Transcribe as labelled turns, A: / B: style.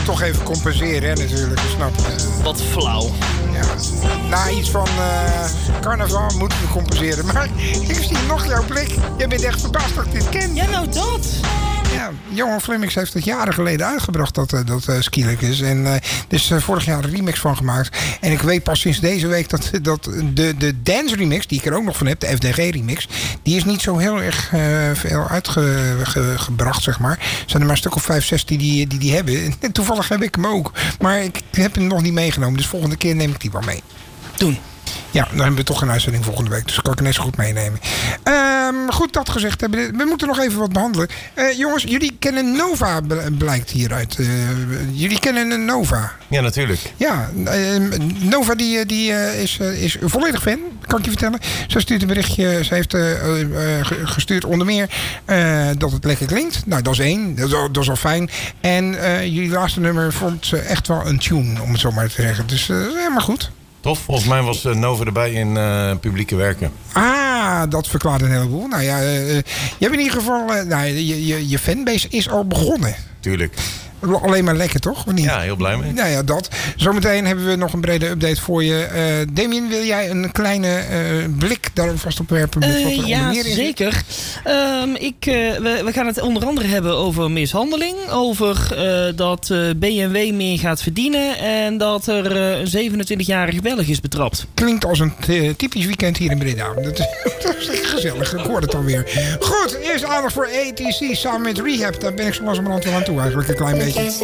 A: toch even compenseren, hè, natuurlijk. Snap je?
B: Wat flauw.
A: Ja. Na iets van carnaval moeten we compenseren. Maar ik zie nog jouw blik. Je bent echt verbaasd dat ik dit ken.
B: Ja, nou dat.
A: Ja, Johan Flemings heeft het jaren geleden uitgebracht, dat Skilletjes. En er is vorig jaar een remix van gemaakt. En ik weet pas sinds deze week dat de dance remix, die ik er ook nog van heb, de FDG remix, die is niet zo heel erg veel uitgebracht, zeg maar. Er zijn er maar een stuk of 5, 6 die hebben. En toevallig heb ik hem ook. Maar ik heb hem nog niet meegenomen. Dus volgende keer neem ik die wel mee.
B: Doen.
A: Ja, dan hebben we toch een uitzending volgende week. Dus kan ik net zo goed meenemen. Goed dat gezegd hebben. We moeten nog even wat behandelen. Jongens, jullie kennen Nova, blijkt hieruit. Jullie kennen een Nova.
C: Ja, natuurlijk.
A: Ja, Nova die is volledig fan, kan ik je vertellen. Ze stuurt een berichtje. Ze heeft gestuurd onder meer dat het lekker klinkt. Nou, dat is 1. Dat is al fijn. En jullie laatste nummer vond ze echt wel een tune, om het zo maar te zeggen. Dus helemaal goed.
C: Tof, volgens mij was Nova erbij in publieke werken.
A: Ah, dat verklaart een heleboel. Nou ja, je hebt in ieder geval... je fanbase is al begonnen.
C: Tuurlijk.
A: Alleen maar lekker, toch? Of niet?
C: Ja, heel blij mee.
A: Nou ja, dat. Zometeen hebben we nog een brede update voor je. Damien, wil jij een kleine blik daar vast op werpen? Met wat er
B: Ja,
A: onder meer in
B: zeker. We gaan het onder andere hebben over mishandeling. Over dat BMW meer gaat verdienen. En dat er een 27-jarige Belg is betrapt.
A: Klinkt als een typisch weekend hier in Breda. Dat is echt gezellig. Ik hoor het alweer. Goed, eerst aandacht voor ATC samen met Rehab. Daar ben ik zo langzamerhand wel aan toe eigenlijk. Een klein beetje.